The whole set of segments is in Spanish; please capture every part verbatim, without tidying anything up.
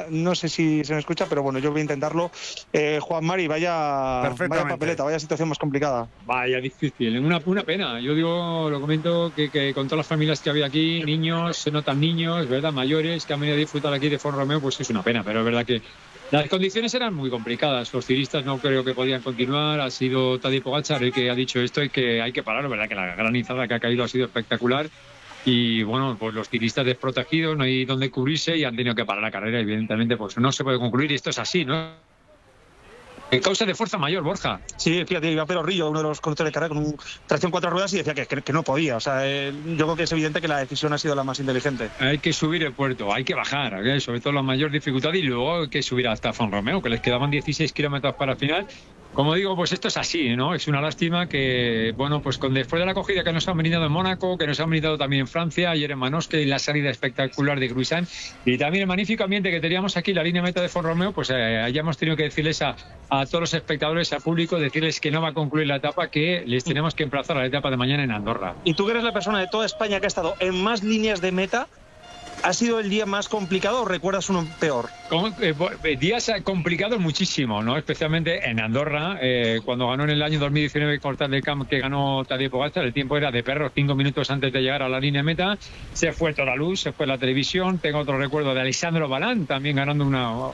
ahora no sé si se me escucha, pero bueno, yo voy a intentarlo. Eh, Juan Mari, vaya, vaya papeleta, vaya situación más complicada. Vaya difícil, una, una pena. Yo digo, lo comento, que, que con todas las familias que había aquí, niños, se notan niños, ¿verdad? Mayores, que han venido a disfrutar aquí de Font Romeu, pues es una pena, pero es verdad que las condiciones eran muy complicadas. Los ciclistas no creo que podían continuar. Ha sido Tadej Pogačar el que ha dicho esto y que hay que parar, ¿verdad? Que la granizada que ha caído ha sido espectacular. Y bueno, pues los ciclistas desprotegidos, no hay donde cubrirse y han tenido que parar la carrera. Evidentemente, pues no se puede concluir y esto es así, ¿no? En causa de fuerza mayor, Borja. Sí, fíjate, iba Pedro Rillo, uno de los conductores de carrera, con un tracción cuatro ruedas y decía que, que, que no podía. O sea, eh, yo creo que es evidente que la decisión ha sido la más inteligente. Hay que subir el puerto, hay que bajar, ¿eh? Sobre todo la mayor dificultad, y luego hay que subir hasta Font Romeu, que les quedaban dieciséis kilómetros para el final. Como digo, pues esto es así, ¿no? Es una lástima que, bueno, pues con después de la acogida que nos han venido en Mónaco, que nos han venido también en Francia, ayer en Manosque, y la salida espectacular de Gruisán, y también el magnífico ambiente que teníamos aquí, la línea meta de Font Romeu, pues eh, hayamos tenido que decirles a, a todos los espectadores, al público, decirles que no va a concluir la etapa, que les tenemos que emplazar a la etapa de mañana en Andorra. Y tú que eres la persona de toda España que ha estado en más líneas de meta, ¿ha sido el día más complicado o recuerdas uno peor? Como, eh, días complicados muchísimo, ¿no? Especialmente en Andorra, eh, cuando ganó en el año dos mil diecinueve Cortal del Camp, que ganó Tadej Pogačar, el tiempo era de perro, cinco minutos antes de llegar a la línea meta. Se fue toda la luz, se fue la televisión. Tengo otro recuerdo de Alessandro Balán, también ganando una...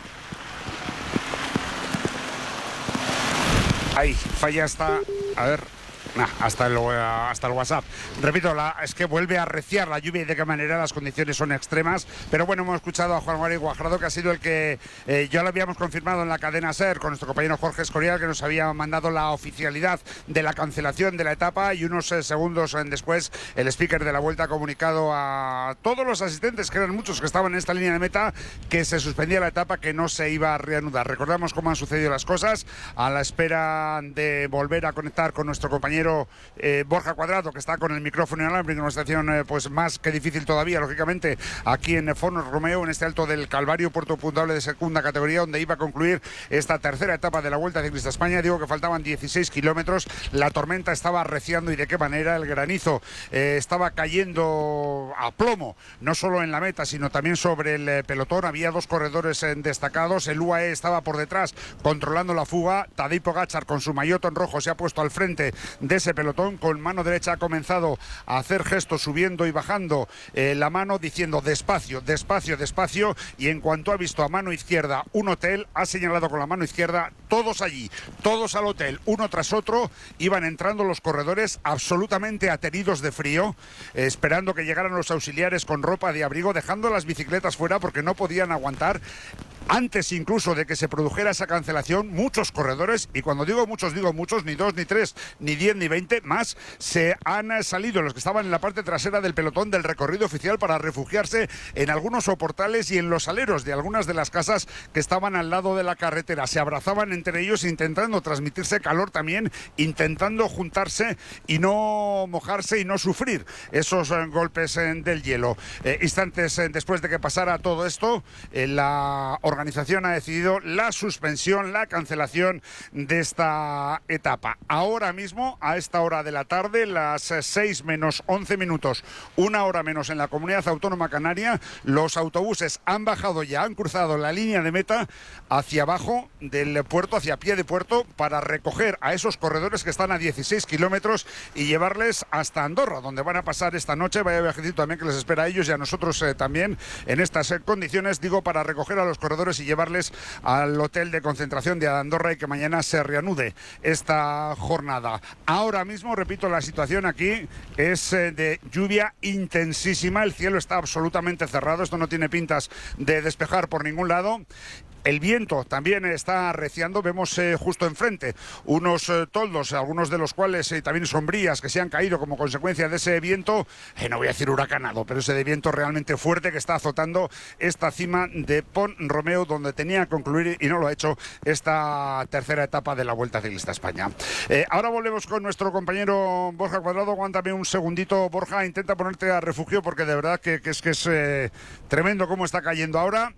Ahí, falla hasta... A ver... Nah, hasta, el, hasta el WhatsApp. Repito, la, es que vuelve a arreciar la lluvia y de qué manera las condiciones son extremas. Pero bueno, hemos escuchado a Juan Mari Guajardo, que ha sido el que eh, ya lo habíamos confirmado en la cadena SER con nuestro compañero Jorge Escorial, que nos había mandado la oficialidad de la cancelación de la etapa, y unos eh, segundos eh, después el speaker de la Vuelta ha comunicado a todos los asistentes, que eran muchos que estaban en esta línea de meta, que se suspendía la etapa, que no se iba a reanudar. Recordamos cómo han sucedido las cosas, a la espera de volver a conectar con nuestro compañero Eh, Borja Cuadrado, que está con el micrófono inalámbrico en una situación eh, pues más que difícil todavía, lógicamente, aquí en Font Romeu, en este Alto del Calvario, puerto puntuable de segunda categoría, donde iba a concluir esta tercera etapa de la Vuelta Ciclista a España. Digo que faltaban dieciséis kilómetros, la tormenta estaba arreciando y de qué manera. El granizo eh, estaba cayendo a plomo, no solo en la meta, sino también sobre el eh, pelotón. Había dos corredores eh, destacados, el U A E estaba por detrás controlando la fuga. Tadej Pogačar, con su maillot en rojo, se ha puesto al frente de ese pelotón. Con mano derecha ha comenzado a hacer gestos subiendo y bajando eh, la mano, diciendo despacio, despacio, despacio, y en cuanto ha visto a mano izquierda un hotel, ha señalado con la mano izquierda, todos allí, todos al hotel, uno tras otro. Iban entrando los corredores absolutamente ateridos de frío, eh, esperando que llegaran los auxiliares con ropa de abrigo, dejando las bicicletas fuera porque no podían aguantar. Antes incluso de que se produjera esa cancelación, muchos corredores, y cuando digo muchos, digo muchos, ni dos, ni tres, ni diez, ni veinte, más, se han salido los que estaban en la parte trasera del pelotón del recorrido oficial para refugiarse en algunos soportales y en los aleros de algunas de las casas que estaban al lado de la carretera. Se abrazaban entre ellos intentando transmitirse calor también, intentando juntarse y no mojarse y no sufrir esos eh, golpes eh, del hielo. Eh, instantes eh, después de que pasara todo esto, eh, la organización organización ha decidido la suspensión, la cancelación de esta etapa. Ahora mismo, a esta hora de la tarde, las seis menos once minutos, una hora menos en la Comunidad Autónoma Canaria, los autobuses han bajado ya, han cruzado la línea de meta hacia abajo del puerto, hacia pie de puerto, para recoger a esos corredores que están a dieciséis kilómetros y llevarles hasta Andorra, donde van a pasar esta noche. Vaya viajecito también que les espera a ellos y a nosotros eh, también en estas eh, condiciones, digo, para recoger a los corredores y llevarles al hotel de concentración de Andorra y que mañana se reanude esta jornada. Ahora mismo, repito, la situación aquí es eh, de lluvia intensísima, el cielo está absolutamente cerrado, esto no tiene pintas de despejar por ningún lado. El viento también está arreciando, vemos eh, justo enfrente unos eh, toldos, algunos de los cuales eh, también sombrías que se han caído como consecuencia de ese viento, eh, no voy a decir huracanado, pero ese de viento realmente fuerte que está azotando esta cima de Font Romeu, donde tenía que concluir y no lo ha hecho esta tercera etapa de la Vuelta Ciclista a España. Eh, ahora volvemos con nuestro compañero Borja Cuadrado. Aguántame un segundito, Borja, intenta ponerte a refugio porque de verdad que, que es, que es eh, tremendo cómo está cayendo ahora.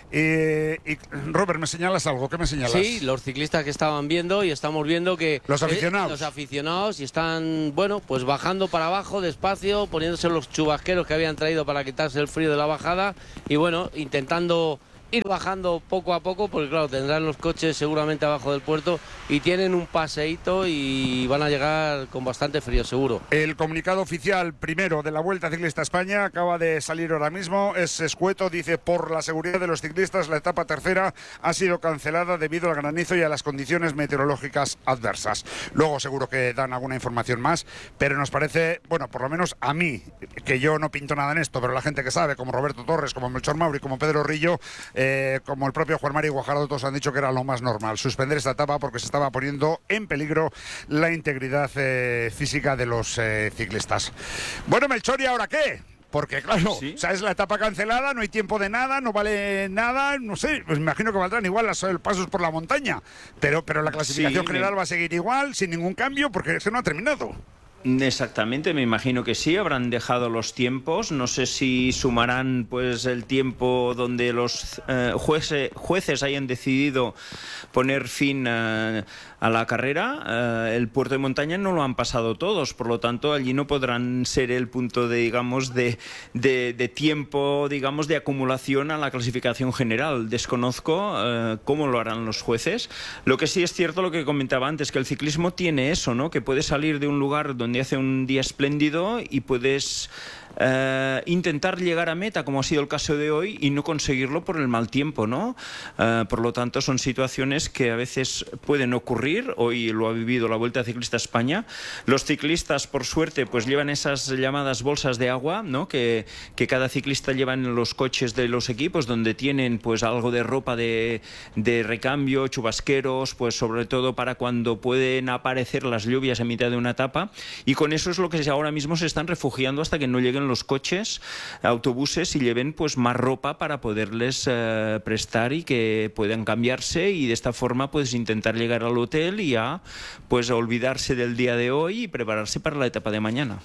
Eh, y Robert, ¿me señalas algo? ¿Qué me señalas? Sí, los ciclistas que estaban viendo y estamos viendo que... Los aficionados. Eh, los aficionados y están, bueno, pues bajando para abajo despacio, poniéndose los chubasqueros que habían traído para quitarse el frío de la bajada y bueno, intentando ir bajando poco a poco, porque claro, tendrán los coches seguramente abajo del puerto y tienen un paseíto y van a llegar con bastante frío seguro. El comunicado oficial primero de la Vuelta Ciclista a España acaba de salir ahora mismo, es escueto, dice: por la seguridad de los ciclistas la etapa tercera ha sido cancelada debido al granizo y a las condiciones meteorológicas adversas. Luego seguro que dan alguna información más, pero nos parece, bueno, por lo menos a mí, que yo no pinto nada en esto, pero la gente que sabe, como Roberto Torres, como Melchor Mauri, como Pedro Rillo, eh, como el propio Juan Mari Guajardo, todos han dicho que era lo más normal suspender esta etapa porque se estaba poniendo en peligro la integridad eh, física de los eh, ciclistas. Bueno, Melchor, ¿y ahora qué? Porque claro, ¿sí? O sea, es la etapa cancelada, no hay tiempo de nada, no vale nada, no sé, pues me imagino que valdrán igual los pasos por la montaña, pero, pero la clasificación sí, general me... va a seguir igual, sin ningún cambio, porque se no ha terminado. Exactamente, me imagino que sí, habrán dejado los tiempos, no sé si sumarán pues el tiempo donde los eh, jueces, jueces hayan decidido poner fin a, a la carrera. Eh, el puerto de montaña no lo han pasado todos, por lo tanto allí no podrán ser el punto de, digamos, de, de, de tiempo, digamos, de acumulación a la clasificación general. Desconozco eh, cómo lo harán los jueces. Lo que sí es cierto, lo que comentaba antes, que el ciclismo tiene eso, ¿no? Que puede salir de un lugar donde hace un día espléndido y puedes eh, intentar llegar a meta, como ha sido el caso de hoy, y no conseguirlo por el mal tiempo, ¿no? Eh, por lo tanto, son situaciones que a veces pueden ocurrir. Hoy lo ha vivido la Vuelta Ciclista a España. Los ciclistas, por suerte, pues llevan esas llamadas bolsas de agua, ¿no? Que, que cada ciclista lleva en los coches de los equipos, donde tienen pues algo de ropa de, de recambio, chubasqueros, pues sobre todo para cuando pueden aparecer las lluvias en mitad de una etapa. Y con eso es lo que ahora mismo se están refugiando hasta que no lleguen los coches, autobuses, y lleven pues más ropa para poderles eh, prestar y que puedan cambiarse, y de esta forma pues intentar llegar al hotel y ya pues olvidarse del día de hoy y prepararse para la etapa de mañana.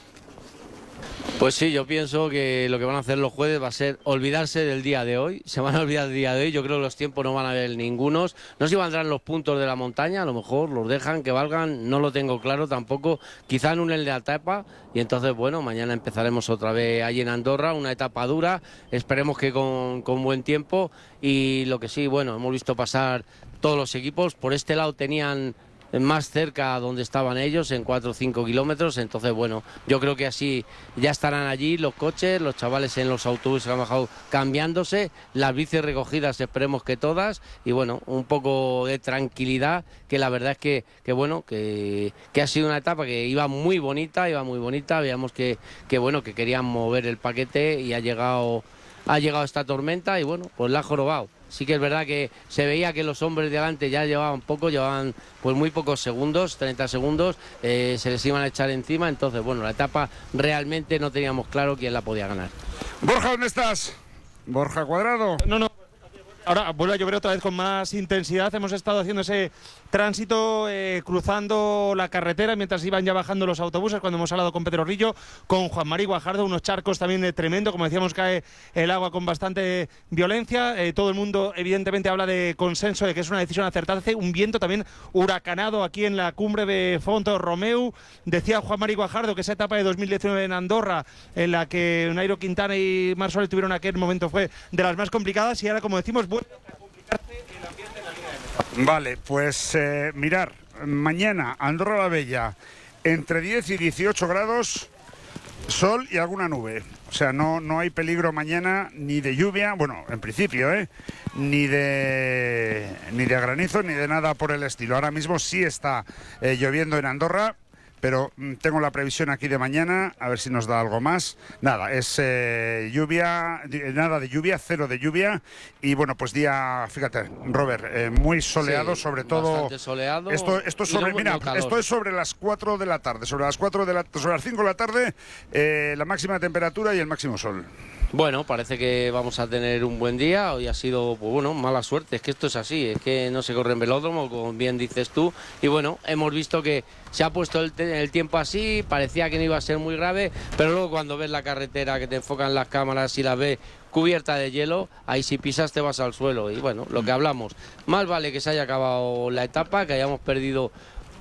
Pues sí, yo pienso que lo que van a hacer los jueces va a ser olvidarse del día de hoy. Se van a olvidar del día de hoy. Yo creo que los tiempos no van a haber ningunos. No sé si valdrán los puntos de la montaña, a lo mejor los dejan que valgan, no lo tengo claro tampoco. Quizá anulen la etapa y entonces, bueno, mañana empezaremos otra vez allí en Andorra, una etapa dura. Esperemos que con, con buen tiempo. Y lo que sí, bueno, hemos visto pasar todos los equipos. Por este lado tenían más cerca a donde estaban ellos, en cuatro o cinco kilómetros, entonces bueno, yo creo que así ya estarán allí los coches, los chavales en los autobuses que han bajado cambiándose, las bicis recogidas, esperemos que todas, y bueno, un poco de tranquilidad, que la verdad es que, que bueno, que, que ha sido una etapa que iba muy bonita, iba muy bonita, veíamos que, que bueno, que querían mover el paquete y ha llegado, ha llegado esta tormenta y bueno, pues la ha jorobado. Sí que es verdad que se veía que los hombres de delante ya llevaban poco, llevaban pues muy pocos segundos, treinta segundos, eh, se les iban a echar encima, entonces bueno, la etapa realmente no teníamos claro quién la podía ganar. Borja, ¿dónde estás? Borja Cuadrado. No, no. Ahora vuelve a llover otra vez con más intensidad. Hemos estado haciendo ese tránsito eh, cruzando la carretera mientras iban ya bajando los autobuses, cuando hemos hablado con Pedro Rillo, con Juan Mari Guajardo, unos charcos también eh, tremendo, como decíamos, cae el agua con bastante violencia. Eh, todo el mundo evidentemente habla de consenso, de que es una decisión acertada. Hace un viento también huracanado aquí en la cumbre de Fonto Romeu. Decía Juan Mari Guajardo que esa etapa de dos mil diecinueve en Andorra, en la que Nairo Quintana y Marc Soler tuvieron aquel momento, fue de las más complicadas, y ahora, como decimos, Vale, pues eh, mirar, mañana Andorra la Bella entre diez y dieciocho grados, sol y alguna nube. O sea, no, no hay peligro mañana ni de lluvia, bueno, en principio, ¿eh? Ni de, ni de granizo, ni de nada por el estilo. Ahora mismo sí está eh, lloviendo en Andorra, pero tengo la previsión aquí de mañana, a ver si nos da algo más. Nada, es eh, lluvia, nada de lluvia, cero de lluvia. Y bueno, pues día, fíjate, Robert, eh, muy soleado, sí, sobre todo. Bastante soleado. Esto, esto, es sobre, no, mira, no esto es sobre las cuatro de la tarde, sobre las cuatro de la, sobre las cinco de la tarde, eh, la máxima temperatura y el máximo sol. Bueno, parece que vamos a tener un buen día. Hoy ha sido, pues bueno, mala suerte. Es que esto es así, es que no se corre en velódromo, como bien dices tú. Y bueno, hemos visto que se ha puesto el, el tiempo así, parecía que no iba a ser muy grave, pero luego cuando ves la carretera, que te enfocan las cámaras y la ves cubierta de hielo, ahí si pisas te vas al suelo. Y bueno, lo que hablamos, más vale que se haya acabado la etapa, que hayamos perdido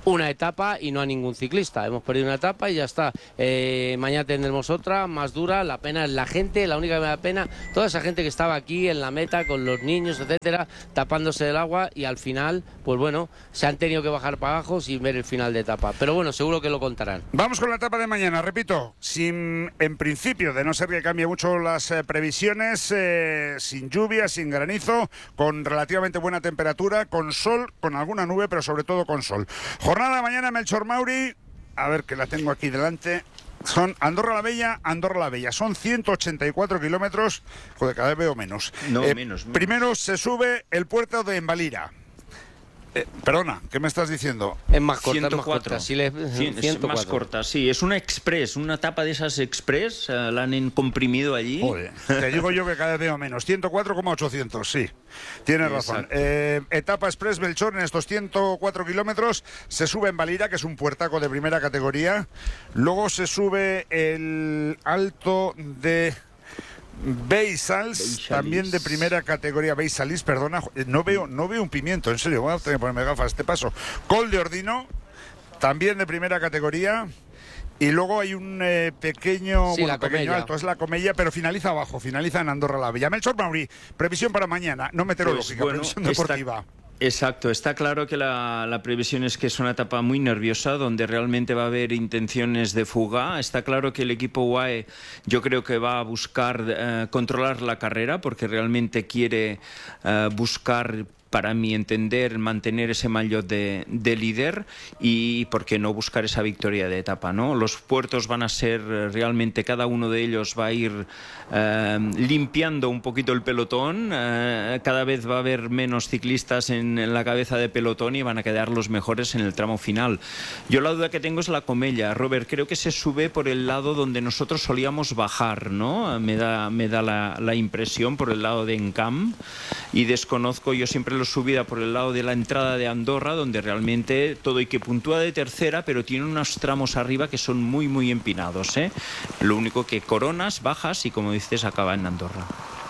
una etapa y no a ningún ciclista. Hemos perdido una etapa y ya está. Eh, mañana tendremos otra, más dura. La pena es la gente, la única que me da pena, toda esa gente que estaba aquí en la meta con los niños, etcétera, tapándose del agua y al final, pues bueno, se han tenido que bajar para abajo sin ver el final de etapa. Pero bueno, seguro que lo contarán. Vamos con la etapa de mañana, repito, sin, en principio, de no ser que cambie mucho las eh, previsiones, eh, sin lluvia, sin granizo, con relativamente buena temperatura, con sol, con alguna nube, pero sobre todo con sol. Jornada de mañana, Melchor Mauri, a ver que la tengo aquí delante. Son Andorra la Bella, Andorra la Bella. Son ciento ochenta y cuatro kilómetros. Joder, cada vez veo menos. No, eh, menos, menos. Primero se sube el puerto de Embalira. Eh, perdona, ¿qué me estás diciendo? Es más corta, ciento es más cuatro. corta. Si le... Cien- es ciento más cuatro. corta, sí. Es una express, una etapa de esas express. eh, la han comprimido allí. Joder, te digo yo que cada vez veo menos. ciento cuatro coma ochocientos, sí. Tienes razón. Exacto. Eh, etapa Express Melchor en estos ciento cuatro kilómetros. Se sube en Valira, que es un puertaco de primera categoría. Luego se sube el Alto de Beisals, Beisalis. también de primera categoría. Beisalis, perdona. No veo, no veo un pimiento, en serio. Voy a tener que ponerme gafas a este paso. Col de Ordino, también de primera categoría. Y luego hay un eh, pequeño, Sí, bueno, la pequeño Comella. alto, es la Comella, pero finaliza abajo, finaliza en Andorra la Bella. Melchor Mauri, previsión para mañana, no meteorológica, Pues, bueno, previsión está- deportiva. Exacto, está claro que la, la previsión es que es una etapa muy nerviosa donde realmente va a haber intenciones de fuga. Está claro que el equipo U A E yo creo que va a buscar eh, controlar la carrera porque realmente quiere eh, buscar, para mi entender, mantener ese maillot de, de líder y, ¿por qué no, buscar esa victoria de etapa, ¿no? Los puertos van a ser eh, realmente, cada uno de ellos va a ir eh, limpiando un poquito el pelotón. Eh, cada vez va a haber menos ciclistas en, en la cabeza de pelotón y van a quedar los mejores en el tramo final. Yo la duda que tengo es la Comella. Robert, creo que se sube por el lado donde nosotros solíamos bajar, ¿no? Me da, me da la, la impresión, por el lado de Encamp, y desconozco, yo siempre lo subida por el lado de la entrada de Andorra, donde realmente todo y que puntúa de tercera, pero tiene unos tramos arriba que son muy, muy empinados, ¿eh? Lo único que coronas, bajas y, como dices, acaba en Andorra.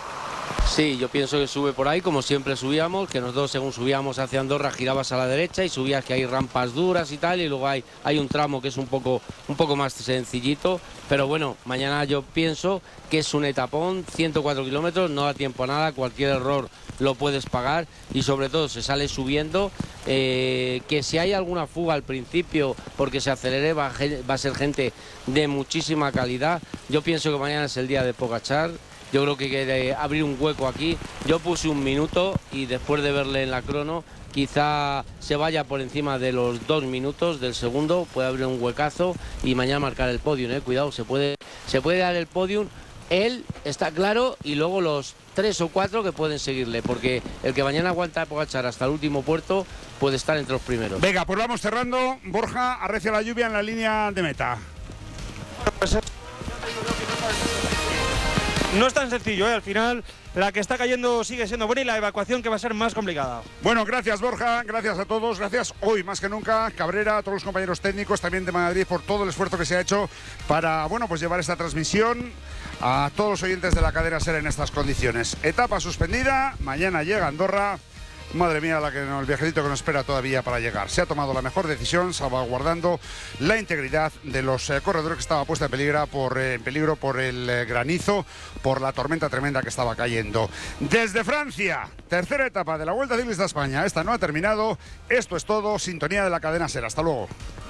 Sí, yo pienso que sube por ahí, como siempre subíamos, que nosotros según subíamos hacia Andorra girabas a la derecha y subías que hay rampas duras y tal, y luego hay, hay un tramo que es un poco, un poco más sencillito, pero bueno, mañana yo pienso que es un etapón, ciento cuatro kilómetros, no da tiempo a nada, cualquier error lo puedes pagar y sobre todo se sale subiendo, eh, que si hay alguna fuga al principio porque se acelere va, a gen- va a ser gente de muchísima calidad. Yo pienso que mañana es el día de Pogačar. Yo creo que hay que abrir un hueco aquí. Yo puse un minuto y después de verle en la crono, quizá se vaya por encima de los dos minutos del segundo, puede abrir un huecazo y mañana marcar el podium, ¿eh? Cuidado, se puede, se puede dar el podium. Él está claro y luego los tres o cuatro que pueden seguirle, porque el que mañana aguanta a Pogačar hasta el último puerto puede estar entre los primeros. Venga, pues vamos cerrando. Borja, arrecia la lluvia en la línea de meta. No es tan sencillo, ¿eh? Al final la que está cayendo sigue siendo buena y la evacuación que va a ser más complicada. Bueno, gracias Borja, gracias a todos, gracias hoy más que nunca Cabrera, a todos los compañeros técnicos también de Madrid por todo el esfuerzo que se ha hecho para, bueno, pues llevar esta transmisión a todos los oyentes de la cadena SER en estas condiciones. Etapa suspendida, mañana llega Andorra. Madre mía, la que, el viajecito que nos espera todavía para llegar. Se ha tomado la mejor decisión, salvaguardando la integridad de los eh, corredores que estaba puesta en peligro por, eh, en peligro por el eh, granizo, por la tormenta tremenda que estaba cayendo. Desde Francia, tercera etapa de la Vuelta Ciclista a España. Esta no ha terminado. Esto es todo. Sintonía de la cadena SER. Hasta luego.